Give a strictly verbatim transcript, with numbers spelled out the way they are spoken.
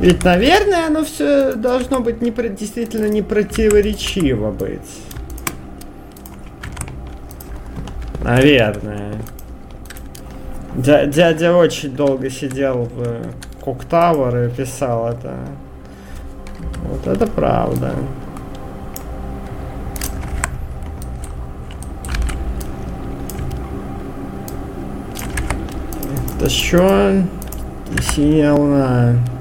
Ведь, наверное, оно все должно быть не, действительно не противоречиво быть. Наверное. Дя дядя очень долго сидел в Коктауэр и писал это. Вот это правда. Это что? Синяя луна.